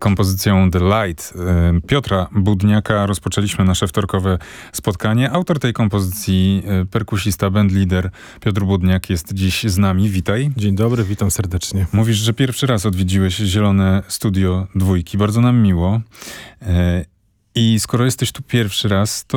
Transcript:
kompozycją The Light Piotra Budniaka rozpoczęliśmy nasze wtorkowe spotkanie. Autor tej kompozycji, perkusista, bandleader Piotr Budniak jest dziś z nami. Witaj. Dzień dobry, witam serdecznie. Mówisz, że pierwszy raz odwiedziłeś Zielone Studio Dwójki. Bardzo nam miło. I skoro jesteś tu pierwszy raz, to